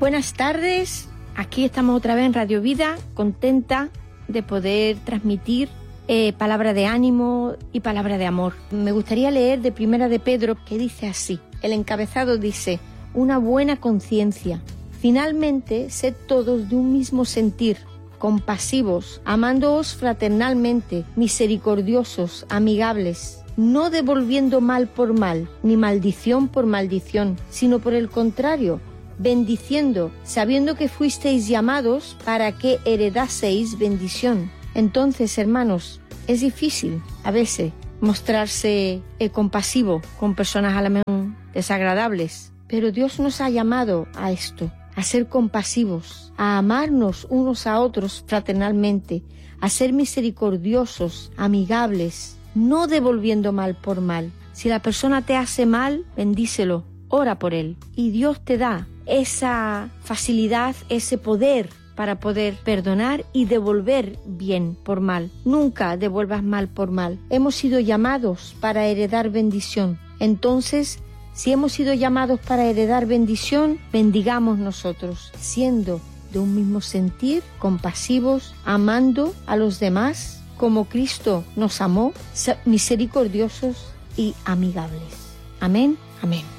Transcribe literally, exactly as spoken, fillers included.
Buenas tardes, aquí estamos otra vez en Radio Vida, contenta de poder transmitir eh, palabra de ánimo y palabra de amor. Me gustaría leer de Primera de Pedro, que dice así. El encabezado dice: una buena conciencia. Finalmente, sed todos de un mismo sentir, compasivos, amándoos fraternalmente, misericordiosos, amigables, no devolviendo mal por mal, ni maldición por maldición, sino por el contrario, bendiciendo, sabiendo que fuisteis llamados para que heredaseis bendición. Entonces, hermanos, es difícil a veces mostrarse eh, compasivo con personas a la mejor desagradables, pero Dios nos ha llamado a esto, a ser compasivos, a amarnos unos a otros fraternalmente, a ser misericordiosos, amigables, no devolviendo mal por mal. Si la persona te hace mal, bendícelo, ora por él, y Dios te da esa facilidad, ese poder para poder perdonar y devolver bien por mal. Nunca devuelvas mal por mal. Hemos sido llamados para heredar bendición. Entonces, si hemos sido llamados para heredar bendición, bendigamos nosotros, siendo de un mismo sentir, compasivos, amando a los demás como Cristo nos amó, misericordiosos y amigables. Amén, amén.